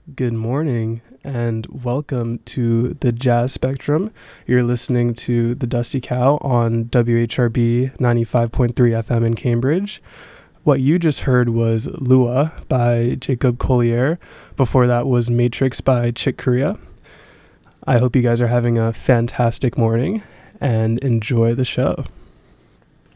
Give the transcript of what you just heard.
Good morning and welcome to the Jazz Spectrum. You're listening to The Dusty Cow on WHRB 95.3 FM in Cambridge. What you just heard was Lua by Jacob Collier. Before that was Matrix by Chick Corea. I hope you guys are having a fantastic morning and enjoy the show.